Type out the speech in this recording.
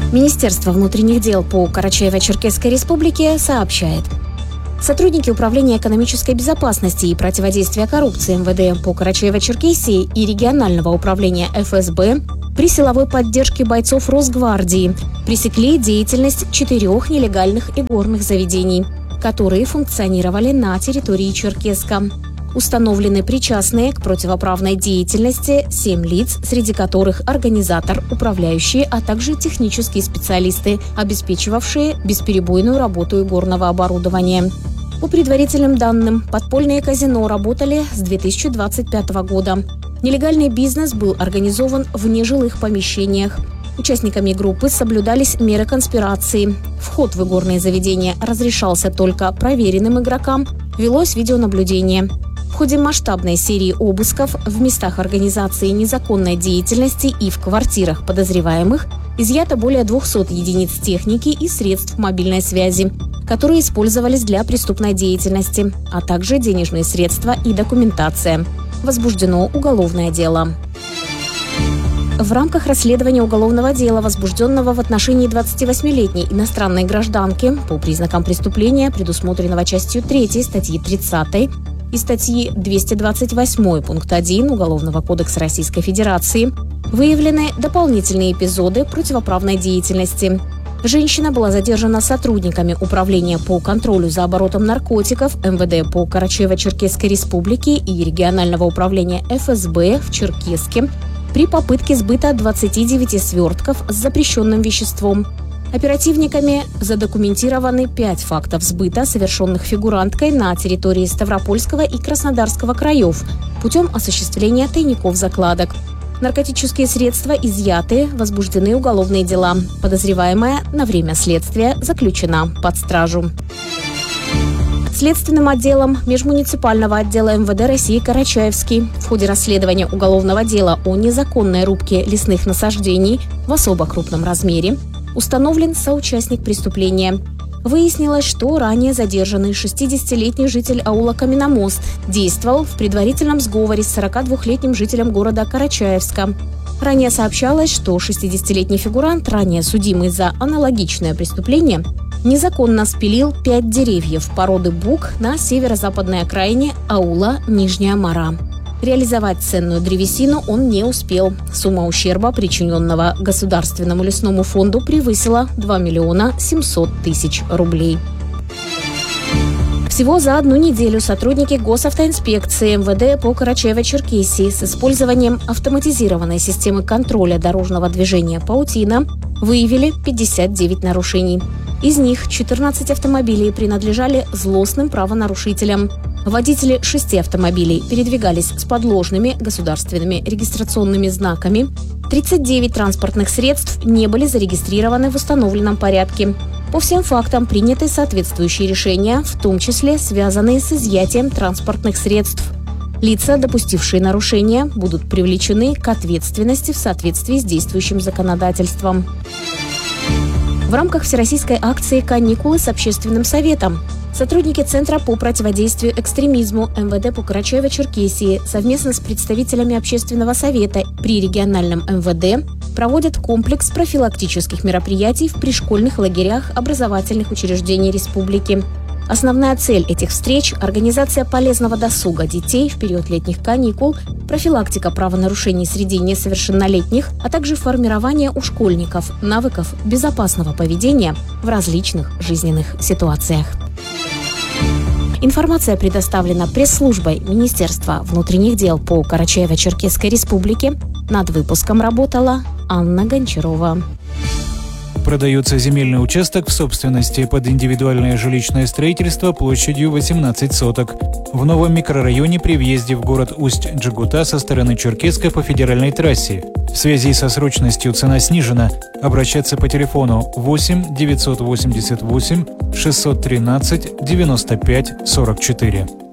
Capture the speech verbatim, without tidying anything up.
Министерство внутренних дел по Карачаево-Черкесской республике сообщает. Сотрудники Управления экономической безопасности и противодействия коррупции эм вэ дэ по Карачаево-Черкесии и регионального управления эф эс бэ при силовой поддержке бойцов Росгвардии пресекли деятельность четырех нелегальных игорных заведений, которые функционировали на территории Черкесска. Установлены причастные к противоправной деятельности семь лиц, среди которых организатор, управляющие, а также технические специалисты, обеспечивавшие бесперебойную работу игорного оборудования. По предварительным данным, подпольные казино работали с две тысячи двадцать пятого года. Нелегальный бизнес был организован в нежилых помещениях. Участниками группы соблюдались меры конспирации. Вход в игорные заведения разрешался только проверенным игрокам, велось видеонаблюдение. В ходе масштабной серии обысков в местах организации незаконной деятельности и в квартирах подозреваемых изъято более двухсот единиц техники и средств мобильной связи, которые использовались для преступной деятельности, а также денежные средства и документация. Возбуждено уголовное дело. В рамках расследования уголовного дела, возбужденного в отношении двадцативосьмилетней иностранной гражданки по признакам преступления, предусмотренного частью третьей статьи тридцатой и статьи двести двадцать восемь пункт один Уголовного кодекса Российской Федерации, выявлены дополнительные эпизоды противоправной деятельности. Женщина была задержана сотрудниками Управления по контролю за оборотом наркотиков эм вэ дэ по Карачаево-Черкесской республике и регионального управления эф эс бэ в Черкесске при попытке сбыта двадцати девяти свертков с запрещенным веществом. Оперативниками задокументированы пять фактов сбыта, совершенных фигуранткой на территории Ставропольского и Краснодарского краев путем осуществления тайников закладок. Наркотические средства изъяты, возбуждены уголовные дела. Подозреваемая на время следствия заключена под стражу. Следственным отделом межмуниципального отдела эм вэ дэ России Карачаевский в ходе расследования уголовного дела о незаконной рубке лесных насаждений в особо крупном размере установлен соучастник преступления. Выяснилось, что ранее задержанный шестидесятилетний житель аула Каменномост действовал в предварительном сговоре с сорокадвухлетним жителем города Карачаевска. Ранее сообщалось, что шестидесятилетний фигурант, ранее судимый за аналогичное преступление, незаконно спилил пять деревьев породы бук на северо-западной окраине аула Нижняя Мара. Реализовать ценную древесину он не успел. Сумма ущерба, причиненного Государственному лесному фонду, превысила два миллиона семьсот тысяч рублей. Всего за одну неделю сотрудники госавтоинспекции эм вэ дэ по Карачаево-Черкесии с использованием автоматизированной системы контроля дорожного движения «Паутина» выявили пятьдесят девять нарушений. Из них четырнадцать автомобилей принадлежали злостным правонарушителям. Водители шести автомобилей передвигались с подложными государственными регистрационными знаками. тридцать девять транспортных средств не были зарегистрированы в установленном порядке. По всем фактам приняты соответствующие решения, в том числе связанные с изъятием транспортных средств. Лица, допустившие нарушения, будут привлечены к ответственности в соответствии с действующим законодательством. В рамках всероссийской акции «Каникулы с общественным советом» сотрудники Центра по противодействию экстремизму эм вэ дэ по Карачаево-Черкесии совместно с представителями общественного совета при региональном эм вэ дэ проводят комплекс профилактических мероприятий в пришкольных лагерях образовательных учреждений республики. Основная цель этих встреч – организация полезного досуга детей в период летних каникул, профилактика правонарушений среди несовершеннолетних, а также формирование у школьников навыков безопасного поведения в различных жизненных ситуациях. Информация предоставлена пресс-службой Министерства внутренних дел по Карачаево-Черкесской республике. Над выпуском работала Анна Гончарова. Продается земельный участок в собственности под индивидуальное жилищное строительство площадью восемнадцать соток. В новом микрорайоне при въезде в город Усть-Джегута со стороны Черкесска по федеральной трассе. В связи со срочностью цена снижена. Обращаться по телефону восемь девятьсот восемьдесят восемь шестьсот тринадцать девяносто пять сорок четыре.